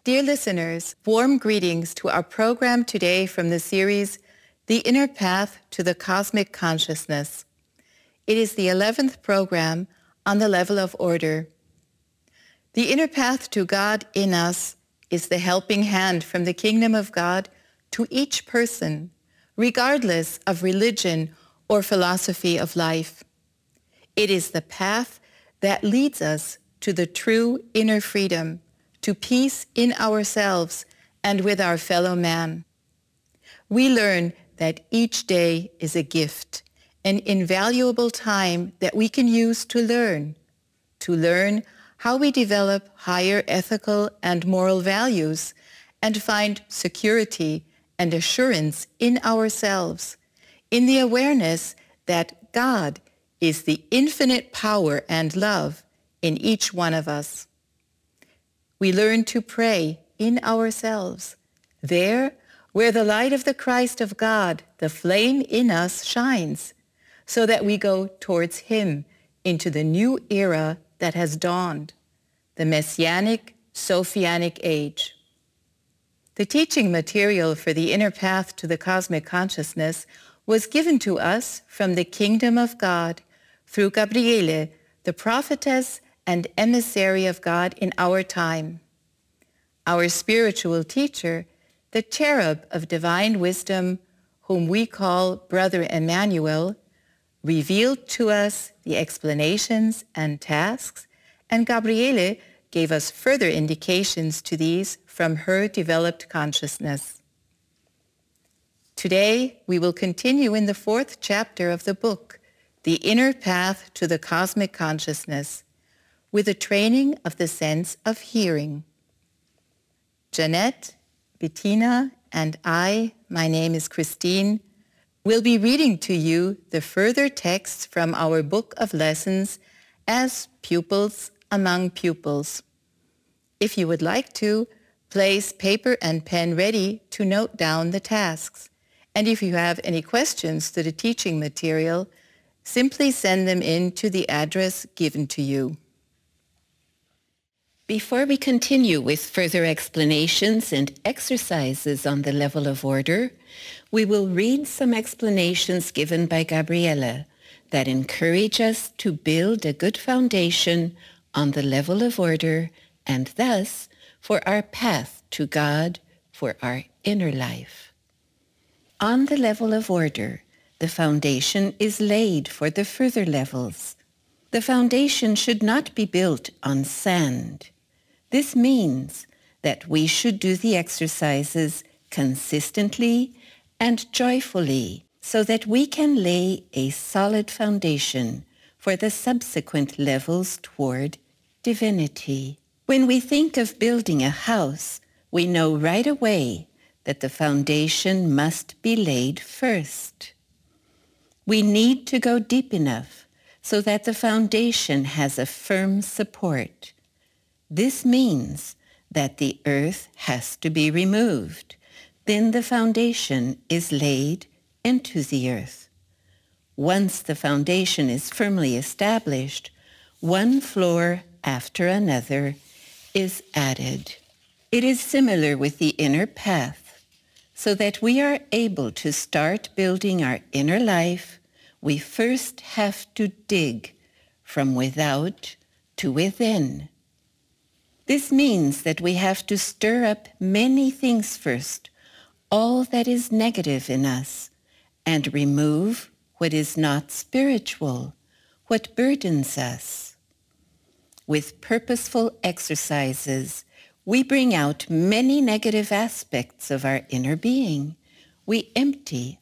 Dear listeners, warm greetings to our program today from the series, The Inner Path to the Cosmic Consciousness. It is the 11th program on the level of order. The inner path to God in us is the helping hand from the kingdom of God to each person, regardless of religion or philosophy of life. It is the path that leads us to the true inner freedom, to peace in ourselves and with our fellow man. We learn that each day is a gift, an invaluable time that we can use to learn how we develop higher ethical and moral values and find security and assurance in ourselves, in the awareness that God is the infinite power and love in each one of us. We learn to pray in ourselves, there where the light of the Christ of God, the flame in us, shines, so that we go towards Him into the new era that has dawned, the Messianic, Sophianic age. The teaching material for the inner path to the cosmic consciousness was given to us from the kingdom of God through Gabriele, the prophetess and emissary of God in our time. Our spiritual teacher, the cherub of divine wisdom, whom we call Brother Emmanuel, revealed to us the explanations and tasks, and Gabriele gave us further indications to these from her developed consciousness. Today, we will continue in the 4th chapter of the book, The Inner Path to the Cosmic Consciousness, with a training of the sense of hearing. Jeanette, Bettina, and I, my name is Christine, will be reading to you the further texts from our book of lessons as pupils among pupils. If you would like to, place paper and pen ready to note down the tasks. And if you have any questions to the teaching material, simply send them in to the address given to you. Before we continue with further explanations and exercises on the level of order, we will read some explanations given by Gabriele that encourage us to build a good foundation on the level of order and thus for our path to God, for our inner life. On the level of order, the foundation is laid for the further levels. The foundation should not be built on sand. This means that we should do the exercises consistently and joyfully so that we can lay a solid foundation for the subsequent levels toward divinity. When we think of building a house, we know right away that the foundation must be laid first. We need to go deep enough so that the foundation has a firm support. This means that the earth has to be removed. Then the foundation is laid into the earth. Once the foundation is firmly established, one floor after another is added. It is similar with the inner path. So that we are able to start building our inner life, we first have to dig from without to within. This means that we have to stir up many things first, all that is negative in us, and remove what is not spiritual, what burdens us. With purposeful exercises, we bring out many negative aspects of our inner being. We empty